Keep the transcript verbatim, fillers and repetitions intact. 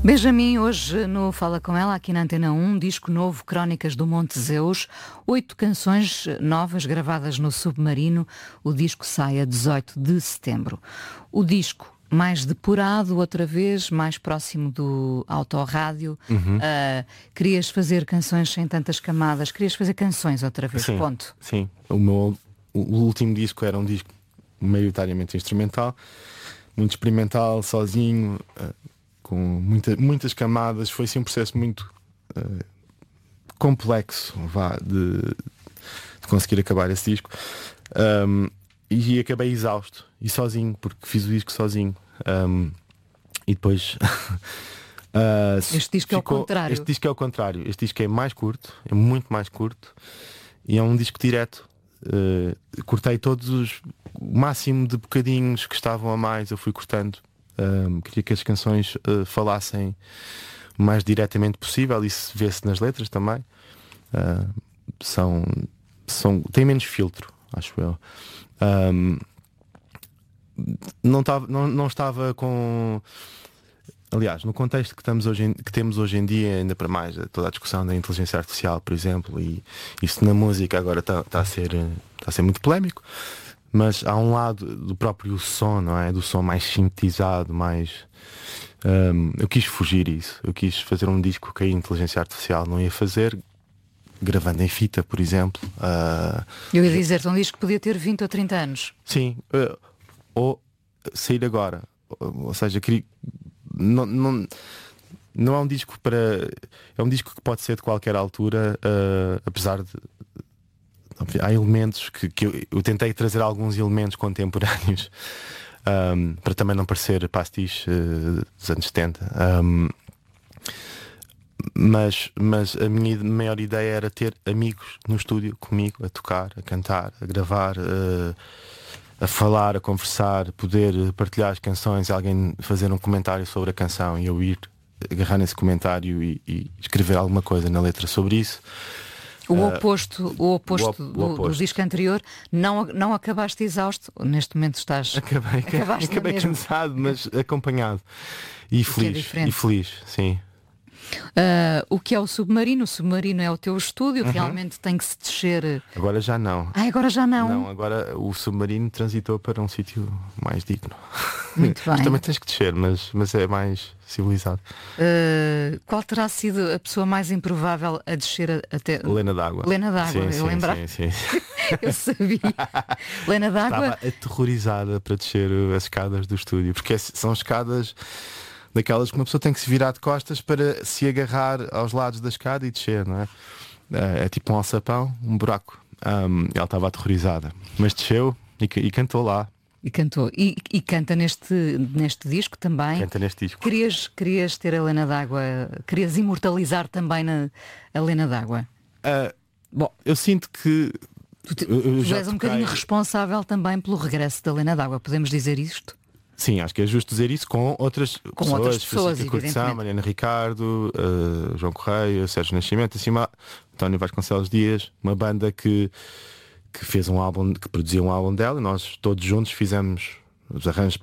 Benjamin, hoje no Fala Com Ela, aqui na Antena um, disco novo, Crónicas do Monte Zeus, oito canções novas gravadas no Submarino. O disco sai a dezoito de setembro. O disco mais depurado, outra vez, mais próximo do autorrádio. Uhum. Uh, querias fazer canções sem tantas camadas, querias fazer canções outra vez, Sim, ponto. Sim, o meu o último disco era um disco maioritariamente instrumental, muito experimental, sozinho, uh, com muita, muitas camadas. Foi assim um processo muito uh, complexo, vá, de, de conseguir acabar esse disco. Um, e acabei exausto e sozinho, porque fiz o disco sozinho. Um, e depois uh, este disco ficou, é o contrário. Este disco é o contrário. Este disco é mais curto, é muito mais curto, e é um disco direto. Uh, cortei todos os o máximo de bocadinhos que estavam a mais, eu fui cortando. Um, queria que as canções uh, falassem o mais diretamente possível. Isso vê-se nas letras também. Uh, são, são, tem menos filtro, acho eu. Um, não, tava, não, não estava com. Aliás, no contexto que, estamos hoje em, que temos hoje em dia, ainda para mais, toda a discussão da inteligência artificial, por exemplo, e isso na música agora está tá a ser, tá a ser muito polémico. Mas há um lado do próprio som, não é? Do som mais sintetizado, mais. Um, eu quis fugir isso. Eu quis fazer um disco que a inteligência artificial não ia fazer, gravando em fita, por exemplo. Uh, eu ia dizer-te, um disco que podia ter vinte ou trinta anos. Sim, uh, ou sair agora. Ou, ou seja, queria. Não, não, não é um disco para. É um disco que pode ser de qualquer altura, uh, apesar de. Há elementos que, que eu, eu tentei trazer alguns elementos contemporâneos, um, para também não parecer pastiche uh, dos anos setenta. Um, mas, mas a minha maior ideia era ter amigos no estúdio comigo, a tocar, a cantar, a gravar, uh, a falar, a conversar, poder partilhar as canções, alguém fazer um comentário sobre a canção e eu ir agarrar nesse comentário e, e escrever alguma coisa na letra sobre isso. O oposto, o oposto, o op- o do, oposto. do disco anterior, não, não acabaste exausto, neste momento estás. Acabei, Acabaste acabei mesmo. cansado, mas acompanhado. E que é feliz. diferente. E feliz, sim. Uh, o que é o Submarino? O Submarino é o teu estúdio, Uhum. realmente tem que se descer. Agora já não. Ah, agora já não. Não, agora o Submarino transitou para um sítio mais digno. Muito bem. Mas também tens que descer, mas, mas é mais civilizado. Uh, qual terá sido a pessoa mais improvável a descer a- até. Lena d'Água. Lena d'Água, Sim, eu sim, lembrava. sim, sim. Eu sabia. Lena d'Água. Estava aterrorizada para descer as escadas do estúdio, porque é- são escadas daquelas que uma pessoa tem que se virar de costas para se agarrar aos lados da escada e descer, não é? É, é tipo um alçapão, um buraco. Um, ela estava aterrorizada, mas desceu e, ca- e cantou lá. E cantou. E, e canta neste, neste disco também. Canta neste disco. Querias, querias ter a Lena d'Água, querias imortalizar também na, a Lena d'Água. Ah, Bom, eu sinto que tu, te- eu- eu tu já és um toquei- bocadinho responsável também pelo regresso da Lena d'Água, podemos dizer isto? Sim, acho que é justo dizer isso com outras Com pessoas, outras pessoas, Francisca Curtição, evidentemente. Mariana Ricardo, uh, João Correia, Sérgio Nascimento, acima, António Vasconcelos Dias, uma banda que, que fez um álbum, que produziu um álbum dela, e nós todos juntos fizemos os arranjos